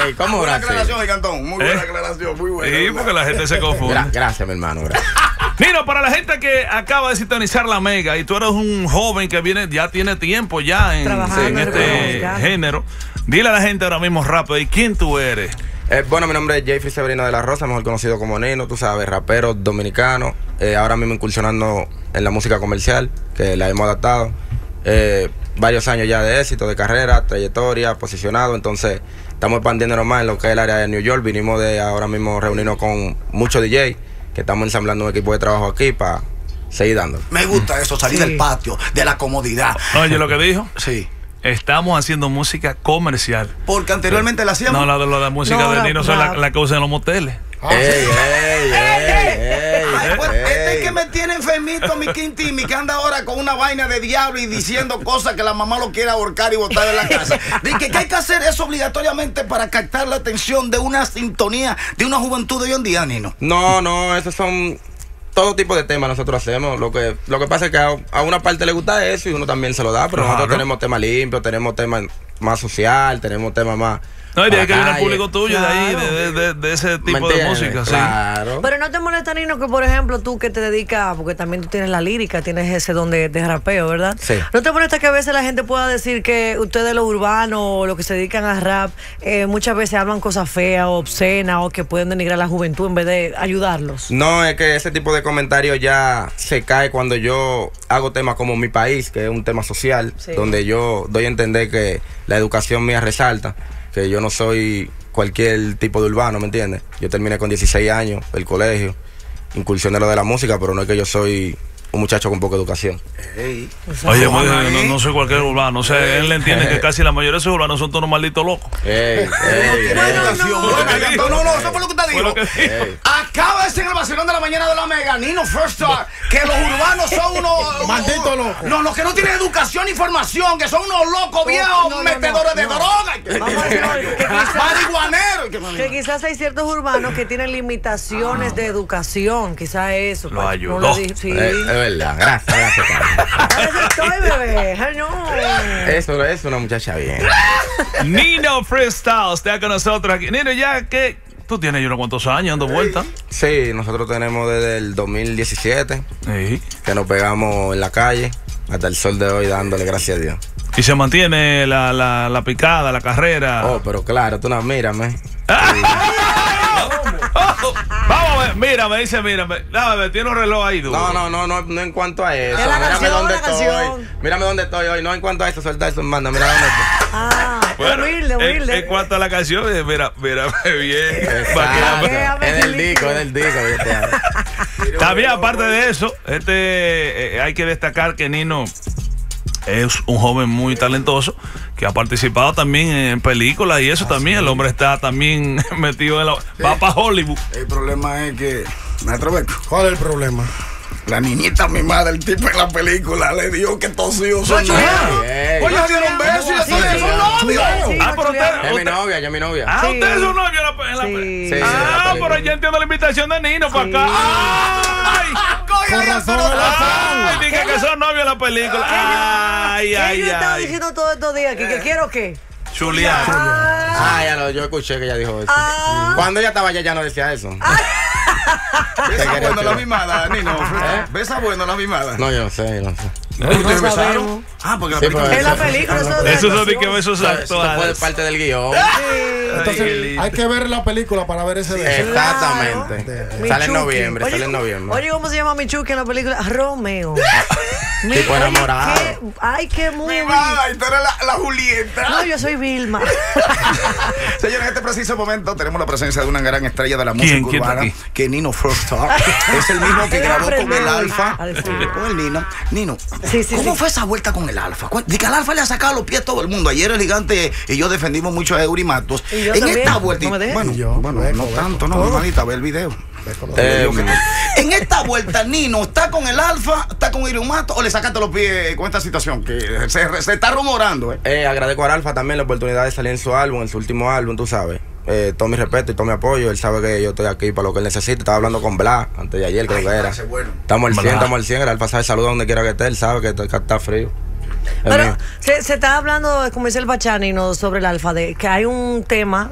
Ey, ¿cómo buena así? aclaración, Gigantón. Muy buena aclaración, muy buena. Sí, porque la gente se confunde. Gracias, mi hermano. Gracias. Nino, para la gente que acaba de sintonizar la Mega y tú eres un joven que viene, ya tiene tiempo ya en este género, dile a la gente ahora mismo rápido, ¿y quién tú eres? Bueno, mi nombre es Jeffrey Severino de la Rosa, mejor conocido como Nino, tú sabes, rapero dominicano. Ahora mismo incursionando en la música comercial, que la hemos adaptado. Varios años ya de éxito, de carrera, trayectoria, posicionado. Entonces, estamos expandiéndonos más en lo que es el área de New York. Vinimos de ahora mismo reunirnos con muchos DJ, que estamos ensamblando un equipo de trabajo aquí para seguir dando. Me gusta eso, salir del patio, de la comodidad. Oye, lo que dijo. Sí. Estamos haciendo música comercial. Porque anteriormente la hacíamos. No, la música de Nino son la que usan en los moteles. Este que me tiene enfermito, mi Quintimi, que anda ahora con una vaina de diablo y diciendo cosas que la mamá lo quiere ahorcar y botar de la casa. Dice que hay que hacer eso obligatoriamente para captar la atención de una sintonía de una juventud de hoy en día, Nino. No, esos son todo tipo de temas nosotros hacemos. Lo que pasa es que a una parte le gusta eso y uno también se lo da, pero nosotros tenemos temas limpios, tenemos temas más social, tenemos temas más... No, y de que viene el público tuyo, claro, de ahí, de ese tipo de música, claro. Sí. Pero no te molesta, Nino, que por ejemplo tú que te dedicas, porque también tú tienes la lírica, tienes ese don de rapeo, ¿verdad? Sí. ¿No te molesta que a veces la gente pueda decir que ustedes los urbanos o los que se dedican a rap, muchas veces hablan cosas feas o obscenas o que pueden denigrar a la juventud en vez de ayudarlos? No, es que ese tipo de comentarios ya se cae cuando yo hago temas como Mi País, que es un tema social, sí, donde yo doy a entender que la educación mía resalta, que yo no soy cualquier tipo de urbano, ¿me entiendes? Yo terminé con 16 años el colegio, incursioné lo de la música, pero no es que yo soy un muchacho con poca educación. Oye, no soy cualquier urbano. O sea, él le entiende que casi la mayoría de esos urbanos son todos unos malditos locos. No, eso fue lo que te digo. Acaba de ser en el vacilón de la mañana de la Mega, Nino First Star, que los urbanos son unos malditos locos. No, los que no tienen educación ni formación, que son unos locos viejos, metedores de droga, marihuaneros. Que quizás hay ciertos urbanos que tienen limitaciones de educación, quizás eso. Lo ayudó. Sí. Verdad, gracias. Estoy, bebé. No. Eso es una muchacha bien. Nino Freestyle está con nosotros aquí. Nino, ya que tú tienes unos cuantos años dando vueltas. Sí, nosotros tenemos desde el 2017 que nos pegamos en la calle hasta el sol de hoy dándole gracias a Dios. ¿Y se mantiene la picada, la carrera? Oh, pero claro, tú no mírame. Vamos a ver, mírame, dame, tiene un reloj ahí, tú. No en cuanto a eso. Mírame dónde estoy. Mírame dónde estoy hoy. No en cuanto a eso, suelta eso, manda, mira dónde estoy. Humilde. En cuanto a la canción, mírame bien. Es del disco. También, aparte de eso, hay que destacar que Nino es un joven muy talentoso que ha participado también en películas y eso también. El hombre está también metido en la... Va para Hollywood. El problema es que... Maestro Beco, ¿cuál es el problema? La niñita mimada del tipo en la película le dijo que tosió son novios. Oye, dieron besos y son novios. Es mi novia. Ustedes son novios en la película. Pero ya entiendo la invitación de Nino para acá. ¡Ay! Con razón. Dije que son novios en la película. ¿Qué yo estaba diciendo todos estos días aquí? ¿Que quiero qué? Chulear. Yo escuché que ella dijo eso. Cuando ella estaba allá ya no decía eso. ¿Besa bueno la mimada, Nino? ¿Besa bueno la mimada? No, yo no sé. ¿Ustedes besaron? Porque la película. En la película. Eso son de que besos actuales. Eso fue parte del guión. Entonces, hay que ver la película para ver ese beso. Exactamente. Sale en noviembre. Oye, ¿cómo se llama Michuki en la película? Romeo. Tipo enamorado. Qué muy... Mimada, y tú eres la Julieta. No, yo soy Vilma. Señores, en este preciso momento tenemos la presencia de una gran estrella de la música urbana, que Nino First Star. Es el mismo que grabó con el Alfa. Con el Nino. Nino, ¿cómo fue esa vuelta con el Alfa? De que al Alfa le ha sacado los pies a todo el mundo. Ayer el Gigante y yo defendimos mucho a Eury Matos. En esta vuelta, no tanto, no, hermanita, ve el video. En esta vuelta, Nino, ¿está con el Alfa, está con Eury Matos o le sacaste los pies con esta situación que se está rumorando? Agradezco al Alfa también la oportunidad de salir en su álbum, en su último álbum, tú sabes. Todo mi respeto y todo mi apoyo. Él sabe que yo estoy aquí para lo que él necesite. Estaba hablando con Blas antes de ayer, creo que era. Estamos al 100. El Alfa sabe saludar donde quiera que esté. Él sabe que está frío. Pero se está hablando, como dice el Bachani, ¿no?, sobre el Alfa, de que hay un tema